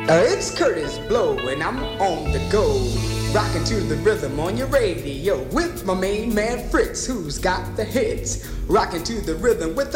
It's Curtis Blow, and I'm on the go, rocking to the rhythm on your radio with my main man Fritz, who's got the hits, rocking to the rhythm with